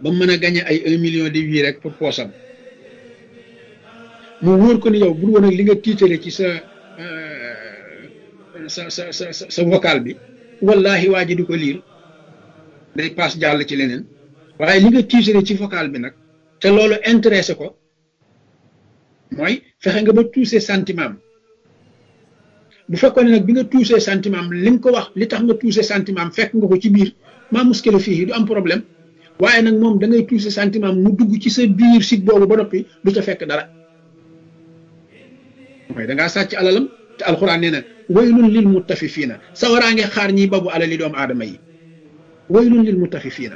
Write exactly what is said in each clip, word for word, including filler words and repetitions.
ba mën a gagné ay un million de vues rek pour poosam mu wóor ko ni yow bu woon ak li nga tiitale ci sa sa sa sa sa vocal bi wallahi waa ji di ko liir day paas jàll ci leneen waaye li nga tiitale ci vocal bi nag te loolu intéressé ko mooy fexe nga ba touché sentiment am bu fekkoon ne nag bi nga touché sentiment am li nga ko wax li tax nga touché sentiment am fekk nga ko ci biir maa muskila fii du am problème waaye nag moom da ngay touché sentiment am mu dugg ci sa biir site boobu ba noppi du ca fekk dara mooy da ngaa sàcc alalam te alxuraan nee na waylun lil mutafifiina sawaraa ngi xaar ñiy babu alali doomu aadama yi waylun lil mutafifiina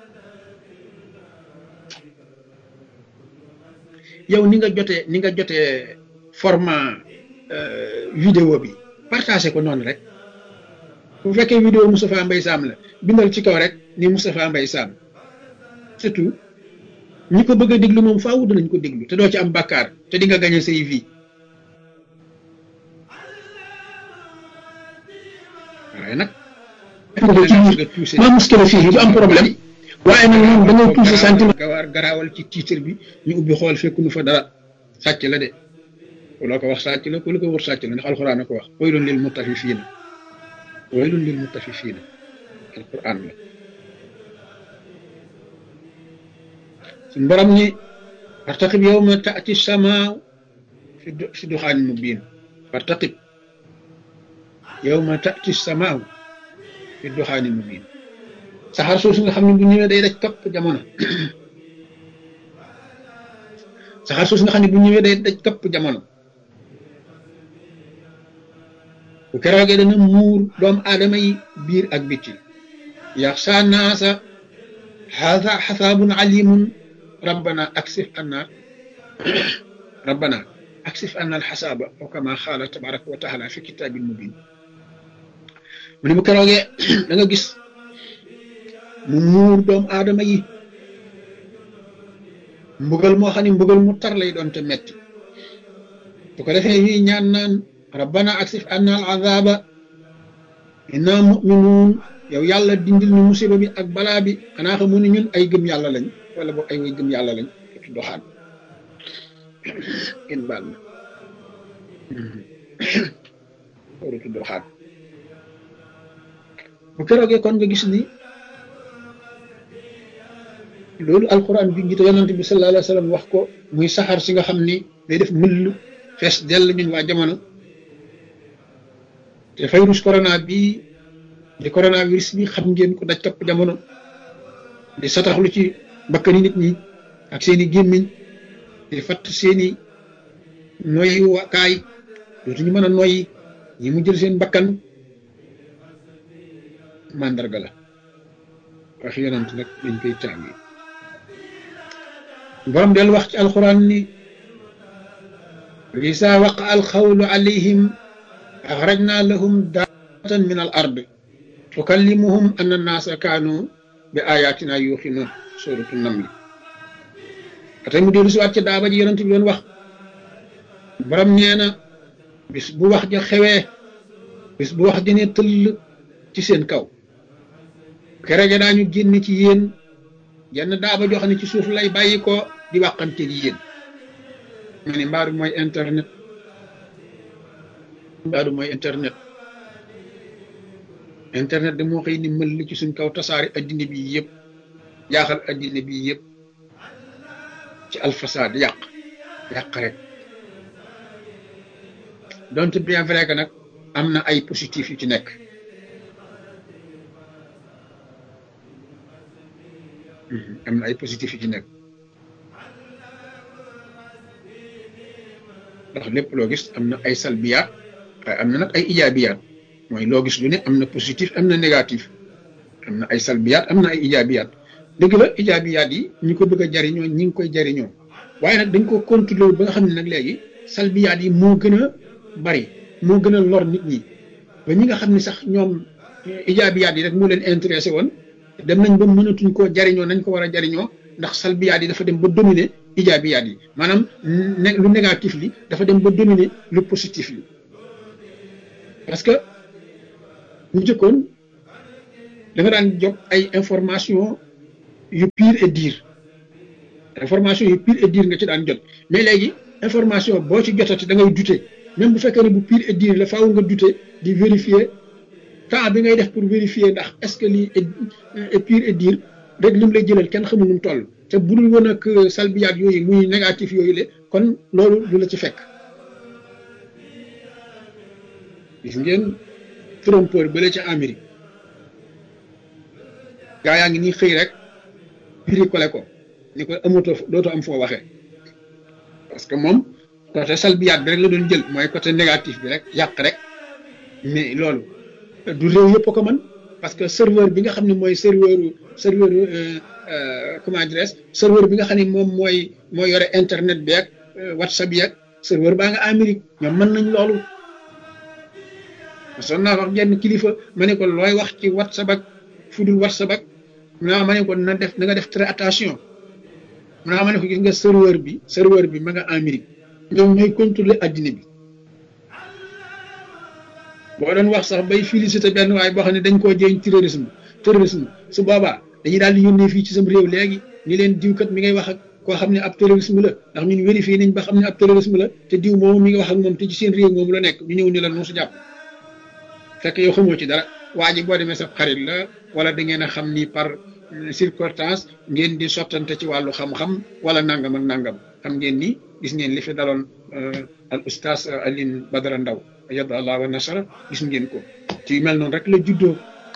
yow ni nga jotee ni nga jotee format vidéo bi partagé ko noonu rek bu fekkee vidéo Moustapha Mbaye Sam la bindal ci kaw rek ni Moustapha Mbaye Sam surtout ñi ko bëgg a déglu moom faaw dinañ ko déglu te doo ci am bàkkaar te di nga gagné say vie waaye nag maa muskila fii du am problème waaye nag moom da ngay touché sentiment gawaar garaawal ci titre bi ñu ubbi xool fekk nu fa dara sàcc la de loo ko wax sàcc la ku la ko war sàcc la ndax alxuraan a ko wax waylun lil mutafifiina waylun lil mutafifiina alxuraan la suñ borom ni fartaqib yawma taati samaa fi duxaanin mubiin fartaqib yawma taati samaa fi duxaanin mubiin saxaar soosu nga xam ne bu ñëwee day daj kapp jamono saxaar soosu nga xam ne bu ñëwee day daj kapp jamono bu keroogee dana muur doomu aadama yi biir ak bitti yaxsa naasa haza xasaabun alimun rabbana aksif anna rabbana aksif anna alxasaaba aw kama xaala tabaraka wa taala fi kitaabin mubin mu ne bu keroogee da nga gis mu muur doomu aadama yi mbugal moo xam ne mbugal mu tar lay doon te metti bu ko defee ñuy ñaan naan rabbana aksif anna al azaba inna muminuun yow yàlla dindil ñu musiba bi ak balaa bi xanaa xamu ne ñun ay gëm yàlla lañ wala boog ay way gëm yàlla lañ tu doxaan kenn baal na loolu tu doxaan bu keroogee kon nga gis ni loolu alquran bi ngi te yonent bi sallallahu alayhi wa sallam wax ko muy saxaar si nga xam ni day def mëll fees dell ñun waa jamono te virus corona bi di coronavirus bi xam ngeen ko daj topp jamono di sataxlu ci bakkani nit ñi ak seeni gémmiñ di fatt seeni noyyi wakaay dootuñu mën a noyyi ñi mu jël seen bakkan mandarga la wax yonent nag dañ koy tàngi borom del wax ci alquran ni isa waqa alxawlu alayhim axrajna lahum daatan min al ard tukallimuhum anna annaasa kaanu bi ayatina yuuxinuun suratu namli atay mu dellu si waat ca daaba ji yonent bi doon wax borom nee na bis bu wax ja xewee bis bu wax ja ne tëll ci seen kaw keroog daañu génn ci yéen jenn daaba joo xam ne ci suuf lay bàyyi ko di waxante gi yéen ma ne mbaadu mooy internet mbaadu mooy internet internet de moo xëy ni mël ci suñ kaw tasaari addina bi yëpp jaaxal addina bi yëpp ci alfasaad yàq yàq rek donte bien vrai que nag am na ay positif yu ci nekk am na ay positif yu ci nekk ndax lépp loo gis am na ay salbiyaat waaye am na nag ay ijaabiyaat mooy loo gis lu ne am na positif am na négatif am na ay salbiyaat am na ay ijaabiyaat dëgg la ijaabiyaat yi ñi ko bëgg a jariñoo ñi ngi koy jariñoo waaye nag dañ ko contrôler ba nga xam ne nag léegi salbiyaat yi moo gën a bari moo gën a lor nit ñi ba ñi nga xam ne sax ñoom ijaabiyaat yi rek moo leen intéressé woon dem nañ ba mënatuñ koo jariñoo nañ ko war a jariñoo ndax salbiyaat yi dafa dem ba dominer ijaabiyaat yi maanaam lu négatif li dafa dem ba dominer lu positif li parce que ñu jëkkoon da nga daan jot ay information yu pire et dire information yu pire et dire nga ci daan jot mais léegi information boo ci jotati da ngay douter même bu fekkee ne bu pire et dire la faaw nga douter di vérifier temps bi ngay def pour vérifier ndax est-ce que lii est pire et dire rek lim lay jëlal kenn xamul nu mu toll te budul woon ak salbiyaat yooyu muy négatif yooyu le kon loolu du la ci fekk. gis ngeen trompeur bële ca Amérique gaa yaa ngi nii xëy rek bricolé ko ni ko amatoo dootoo am foo waxee parce que moom côté salbiyaat bi rek la doon jël mooy côté négatif bi rek yàq rek mais loolu du réew yëpp ko man parce que serveur bi nga xam ne mooy serveur serveur comment dirais-je serveur bi nga xam ne moom mooy mooy yore internet bi ak whatsapp bi ak serveur baa nga Amérique ñoom mën nañ loolu. son naa wax genn kilifa ma ne ko looy wax ci whatsapp ak fudul whatsapp ak naa ma ne ko na def na nga def très attention naa ma ne ko gis nga serveur bi serveur bi ma nga Amérique ñoom ñooy contrôler addina bi boo doon wax sax bay félicité benn waaye boo xam ne dañ koo jéeñ terrorisme terrorisme su boobaa dañuy daal di yónnee fii ci sam réew léegi ñu leen diwkat mi ngay wax ak koo xam ne ab terrorisme la ndax ñun vérifié nañ ba xam ne ab terrorisme la te diw moomu mi nga wax ak moom te ci seen réew moomu la nekk ñu ñëw ni la nu su jàpp fekk yow xamoo ci dara waa ji boo demee sa xarit la wala da ngeen a xam ni par circonstance ngeen di sottante ci wàllu xam-xam wala nangam ak nangam xam ngeen ni gis ngeen li fi daloon al oustaz Alioune Badara Ndaw yadda allah wa nasara gis ngeen ko ci mel noonu rek la juddoo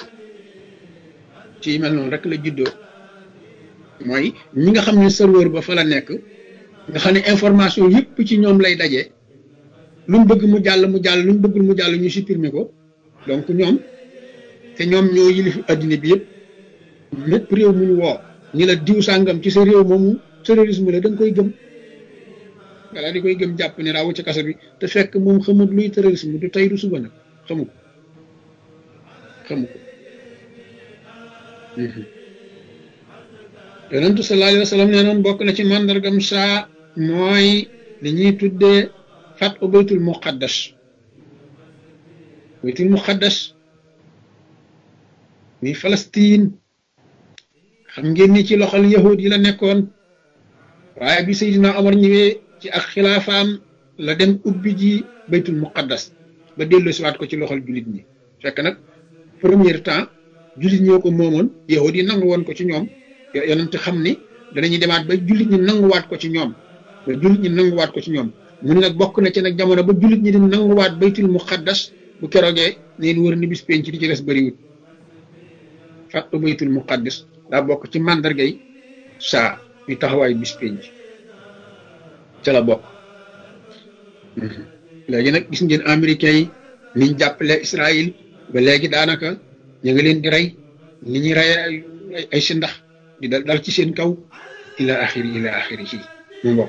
ci mel noonu rek la juddoo mooy ñi nga xam ne serveur ba fa la nekk nga xam ne information yëpp ci ñoom lay daje lu mu bëgg mu jàll mu jàll lu mu bëggul mu jàll ñu supprimer ko donc ñoom te ñoom ñoo yilif addina bi yëpp lépp réew mu ñu woo ñi la diw sàngam ci sa réew moomu terrorisme la da nga koy gëm wala di koy gëm jàpp ne raawu ci kaso bi te fekk moom xamut luy terrorisme du tey du suba nag xamu ko xamu ko yonentu sallallahu alayhi wa sallam nee noon bokk na ci màndargam saa mooy li ñuy tuddee fat u baytul muqaddas baytul muqaddas muy Palestine xam ngeen ni ci loxol yahud yi la nekkoon waaye bi Seydina Omar ñëwee ci ak xilaafaam la dem ubbi ji baytul muqaddas ba dellu siwaat ko ci loxol jullit ñi fekk nag premier temps jullit ñoo ko moomoon yahud yi nangu woon ko ci ñoom yonent xam ni danañuy demaat ba jullit ñi nanguwaat ko ci ñoom ba jullit ñi nanguwaat ko ci ñoom mu ne nag bokk na ci nag jamono ba jullit ñi di nanguwaat baytul muqaddas bu keroogee neen wër ni bis penc di ci des bëriwut fàttu baytul muqaddas daa bokk ci màndargay saa yu taxawaay bis penc ca la bokk léegi nag gis ngeen américains yi niñ jàppale Israël ba léegi daanaka ñu ngi leen di rey ni ñuy rey ay si ndax di dal dal ci seen kaw ila axiri ila axiri ci mu mbokk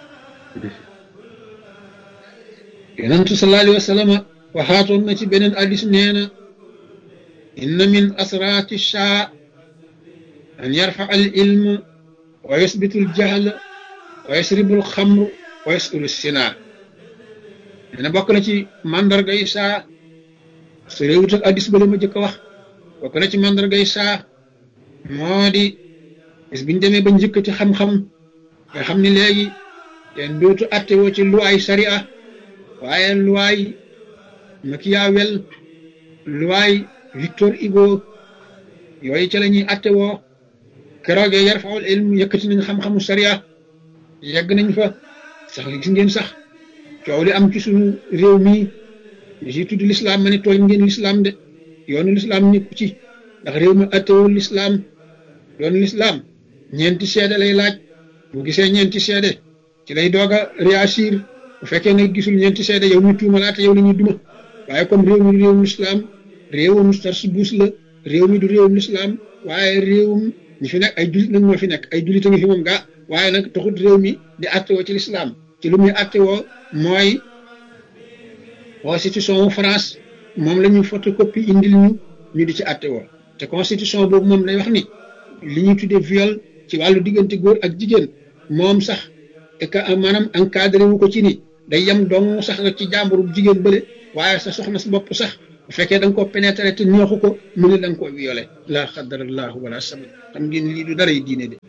yonentu sallallahu alayhi wa sallam waxaatoon na ci beneen hadiis nee na inna min asraati shaa an yarfa al ilm wa yusbitu al jahl wa yasribu al xamr wa yasulu sinaa nee na bokk na ci mandarga yi saa su réewut ak hadiis ba la ma jëkk a wax bokk na ci mandarga yi saa moo di bis biñ demee ba njëkk ci xam-xam nga xam ni léegi kenn dootu attewoo ci luwaay sharia waaye luwaay Machiavel luwaay Victor Hugo yooyu ca la ñuy attewoo keroogee yarfaul ilm yëkkati nañ xam-xamu sharia yegg nañ fa sax gis ngeen sax coow li am ci suñu réew mii ñu si tudd lislaam ma ne tooñ ngeen lislaam de yoonu lislaam ñëpp ci ndax réew mi attewul lislaam yoonu lislaam ñeenti seede lay laaj bu gisee ñeenti seede ci lay doog a réagir bu fekkee ne gisul ñeenti seede yow ñu tuumalaate yow la ñuy duma waaye comme réew mi du réewum lislaam réewum tarsubuus la réew mi du réewum lislaam waaye réewum ñi fi nekk ay jullit nag moo fi nekk ay jullit a ngi fi moom gaa waaye nag taxut réew mi di attewoo ci lislaam ci lu muy attewoo mooy constitution wu France moom la ñuy photocopie indil ñu ñu di ci attewoo te constitution boobu moom lay wax ni li ñuy tuddee viol ci wàllu diggante góor ak jigéen moom sax et que maanaam encadré wu ko ci ni day yem dong sax nga ci jàmburu jigéen bële waaye sa soxna sa bopp sax bu fekkee da nga koo pénétrer te neexu ko mu ne da nga koo violé laa xadarallahu wala sama xam ngeen lii du dara yi diine de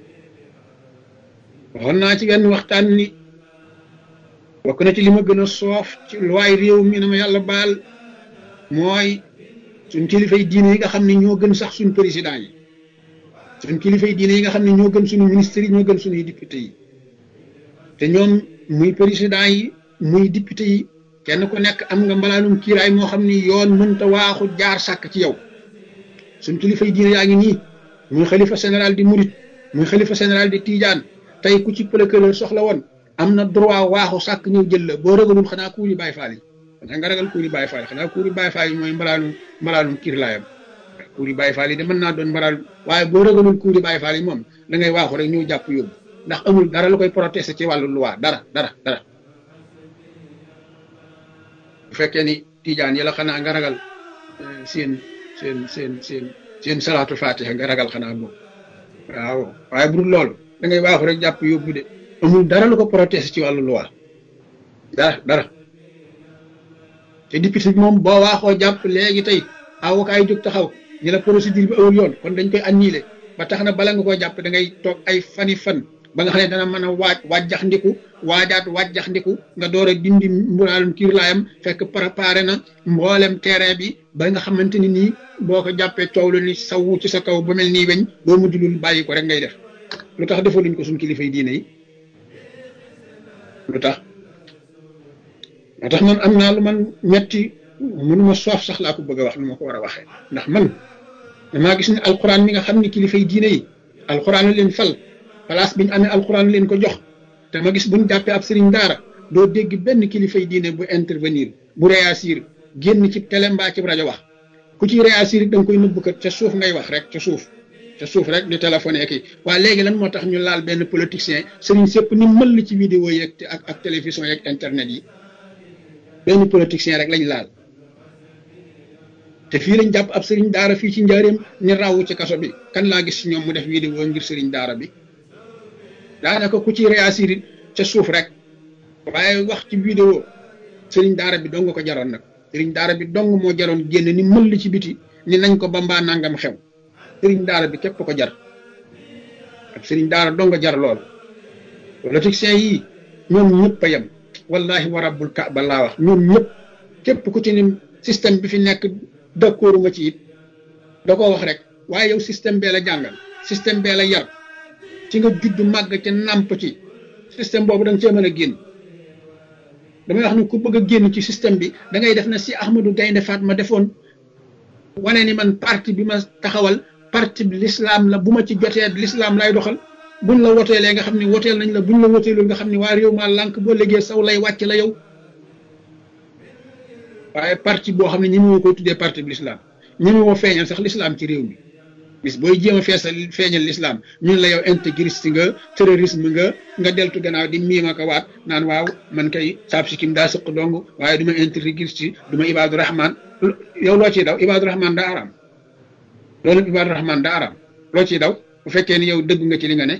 waxoon naa ci benn waxtaan ni bokk na ci li ma gën a soof ci luwaay réew mi na ma yàlla baal mooy suñ kilifay diine yi nga xam ne ñoo gën sax suñ président yi suñ kilifay diine yi nga xam ne ñoo gën suñu ministres yi ñoo gën suñuy député yi te ñoom muy président yi muy député yi kenn ku nekk am nga mbalaanum kiiraay moo xam ni yoon mënta waaxu jaar sàkk ci yow suñ kilifay diine yaa ngi nii muy xalifa général di murit muy xalifa général di tiijaan tey ku ci procureur soxla woon am na droit waaxu sàkk ñëw jël la boo ragalul xanaa kuuri Baay Faal yi xanaa nga ragal kuuri Baay Faal xanaa kuuri Baay Faal yi mooy mbalaanum mbalaanum kiirlaayam kuuri Baay Faal yi de mën naa doon mbalaal waaye boo ragalul kuuri Baay Faal yi moom da ngay waaxu rek ñëw jàpp yóbbu ndax amul dara lu koy protester ci wàllu loi dara dara dara bu fekkee ni tiijaan yi la xanaa nga ragal seen seen seen seen seen salaatu fatiha nga ragal xanaa boobu waaw waaye bu dul loolu da ngay waaxu rek jàpp yóbbu de amul dara lu ko protester ci wàllu loi dara dara te député bi moom boo waaxoo jàpp léegi tey avocat yi jóg taxaw ñi la procédure bi awul yoon kon dañ koy annulé ba tax na bala nga koo jàpp da ngay toog ay fani fan ba nga xam ne dana mën a waaj wàjjax ndiku waajaat wàjjax ndiku nga door a dindi mbulaalum kiirlaayam fekk préparé na mboolem terrain bi ba nga xamante ni nii boo ko jàppee coow lu ni sawu ci sa kaw ba mel nii weñ boo mujj lul bàyyi ko rek ngay def lu tax defaluñ ko suñ kilifa yi diine yi lu tax moo tax man am naa lu man metti mënuma soof sax laa ko bëgg a wax lu ma ko war a waxee ndax man damaa gis ne alquran mi nga xam ne kilifa yi diine yi alquran leen fal place bi ñu amee alquran leen ko jox te ma gis buñ jàppee ab sëriñ daara doo dégg benn kilifay diine bu intervenir bu réagir génn ci télé mbaa ci rajo wax ku ci réagir da nga koy nëbb kat ca suuf ngay wax rek ca suuf ca suuf rek di téléphoné kii waaye léegi lan moo tax ñu laal benn politicien sëriñ sëpp ni mël ci vidéo yeeg ak ak télévision yeeg internet yi benn politicien rek lañ laal te fii lañ jàpp ab sëriñ daara fii ci njaareem ñu rawu ci kaso bi kan laa gis ci ñoom mu def vidéo ngir sëriñ daara bi daanaka ku ci réagir ca suuf rek waaye wax ci vidéo sëriñ daara bi dong ko jaroon nag sëriñ daara bi dong moo jaroon génn ni mëll ci biti ni nañ ko bambaa nangam xew sëriñ daara bi képp ko jar ak sëriñ daara dong jar loolu politiciens yi ñoom ñëpp a yem wallahi wa rabbul kaaba laa wax ñoom ñëpp képp ku ci ni système bi fi nekk d'accord ma ci it da koo wax rek waaye yow système bee la jàngal système bee la yar ci nga judd màgg ca nàmp ci système boobu da nga cee mën a génn damay wax ni ku bëgg a génn ci système bi da ngay def na si Ahmadou Gaynde Fatma defoon wane ni man parti bi ma taxawal parti bi l'islam la bu ma ci jotee l'islam lay doxal buñ la woteelee nga xam ne woteel nañ la buñ la woteelul nga xam ne waa réew maa lànk boo léegi saw lay wàcc la yow waaye parti boo xam ne ñi mu koy tuddee parti bi l'islam ñi mu feeñal sax l'islam ci réew mi bis booy jéem a feesal feeñal l'islam ñun la yow intégriste nga terrorisme nga nga deltu gannaaw di miima ko waat naan waaw man kay saab si kim daa sëq dong waaye du ma intégriste du ma ibaadu rahman yow loo ciy daw ibaadu rahman daa araam loolu ibaadu rahman daa araam loo ciy daw bu fekkee ni yow dëgg nga ci li nga ne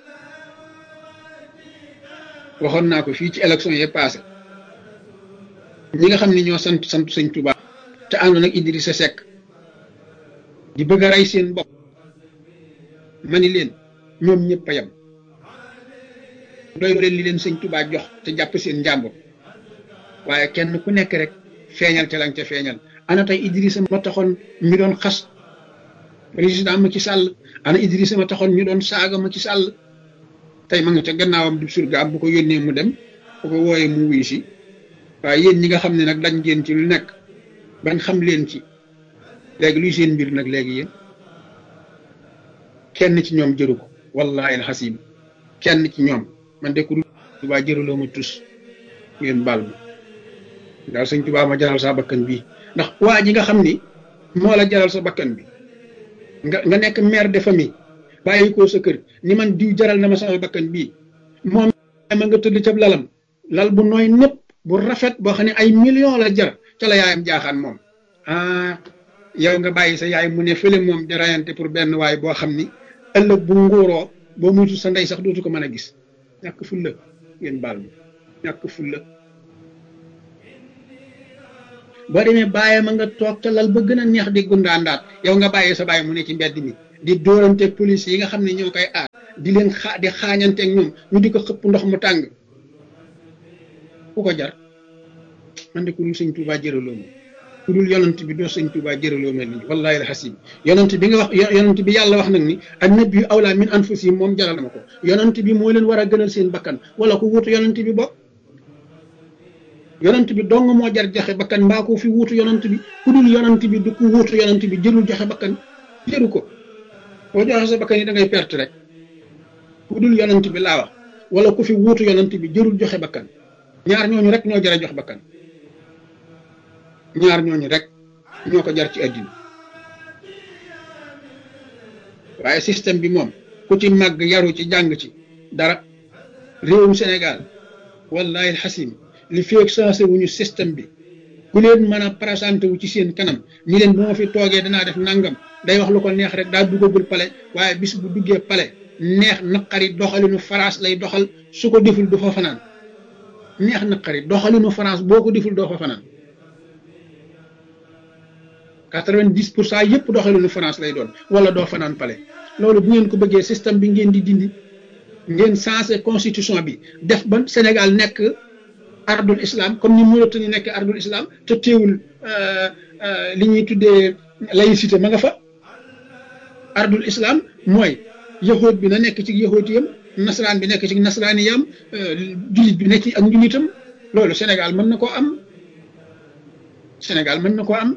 waxoon naa ko fii ci élection yi passé ñi nga xam ne ñoo sant sant sëñ Touba te àndoon ak Idrissa Seck di bëgg a rey seen bopp ma ni leen ñoom ñëpp a yem doy leen li leen sëñ Touba jox te jàpp seen njàmbur waaye kenn ku nekk rek feeñal ca lañ ca feeñal ana tey Idrissa ma taxoon ñu doon xas président Macky Sall ana Idrissa ma taxoon ñu doon saaga Macky Sall tey ma nga ca gannaawam du surgaam bu ko yónnee mu dem bu ko wooyee mu wuyu si waaye yéen ñi nga xam ne nag dañ ngeen ci lu nekk bañ xam leen ci léegi luy seen mbir nag léegi yéen kenn ci ñoom jëru ko wallahi alxasim kenn ci ñoom man de ku dul Tuubaa jëruloo ma tus ngeen baal ma daal sëñ Tuubaa ma jaral sa bakkan bii ndax waa ji nga xam ni moo la jaral sa bakkan bi nga nga nekk mère de famille bàyyi ko sa kër ni man diw jaral na ma sama bakkan bii moom ma nga tëdd ca lalam lal bu nooy népp bu rafet boo xam ne ay millions la jar ca la yaayam jaaxaan moom ah yow nga bàyyi sa yaay mu ne fële moom di rayante pour benn waay boo xam ni ëllëg bu nguuroo boo muytu sa ndey sax dootu ko mën a gis ñàkk fulla ngeen baal ma ñàkk fulla boo demee bàyyi ma nga toog ca lal ba gën a neex di gundaandaat yow nga bàyyee sa bàyyi mu ne ci mbedd mi di dóoranteeg police yi nga xam ne ñoo koy aar di leen xaa di xaañanteeg ñoom ñu di ko xëpp ndox mu tàng ku ko jar man de ku dul sëñ Tuubaa jëraloo ma ku dul yonent bi doo sëñ Tuubaa jëraloo ma lii wallaahi alxasim yonent bi nga wax yonent bi yàlla wax nag ni annabiyyu awlaa min anfusihim moom jaral na ma ko yonent bi moo leen war a gënal seen bakkan wala ku wuutu yonent bi bokk yonent bi dong moo jar joxe bakkan mbaa ko fi wuutu yonent bi ku dul yonent bi du ku wuutu yonent bi jërul joxe bakkan jëru ko boo joxe sa bakkan yi da ngay perte rek ku dul yonent bi laa wax wala ku fi wuutu yonent bi jërul joxe bakkan ñaar ñooñu rek ñoo jar a jox bakkan ñaar ñooñu rek ñoo ko jar ci àddina waaye système bi moom ku ci màgg yaru ci jàng ci dara réewum Sénégal wallahi alxasim li feeg sensé wuñu système bi ku leen mën a présenté wu ci seen kanam ñi leen bu ma fi toogee danaa def nangam day wax lu ko neex rek daa duggagul pale waaye bis bu duggee pale neex naqari doxalinu France lay doxal su ko deful du fa fanaan neex naqari doxalinu France boo ko deful doo fa fanaan quatre-vingt-dix pour cent yëpp doxalinu France lay doon wala doo fanaan pale loolu bu ngeen ko bëggee système bi ngeen di dindi ngeen sensé constitution bi def ba Sénégal nekk ardul islam comme ni Mauritanie nekk ardul islam te teewul li ñuy tuddee laïcité ma nga fa ardul islam mooy yahood bi na nekk ci yahoodiyam nasaraan bi nekk ci nasaraaniyam jullit bi nekk ci ak njullitam loolu Sénégal mën na koo am Sénégal mën na koo am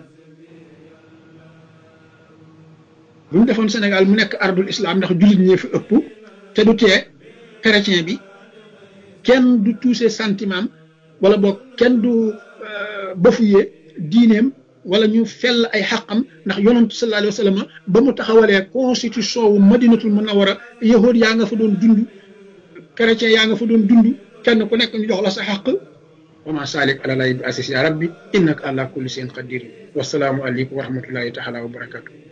bu ñu defoon Sénégal mu nekk ardul islam ndax jullit ñee fi ëpp te du tee chrétien bi kenn du touché sentiment wala boog kenn du bafoué diineem wala ñu fell ay xàqam ndax yonantu sallallahu alayhi wa sallam ba mu taxawalee constitution wu madinatul munawwara yahood yaa nga fa doon dund chrétien yaa nga fa doon dund kenn ku nekk ñu jox la sa xàq wa ma salik ala lay bi asis ya rabbi innaka ala kulli shay'in qadir wasalaamu aleykum wa rahmatullahi taala wa barakatuh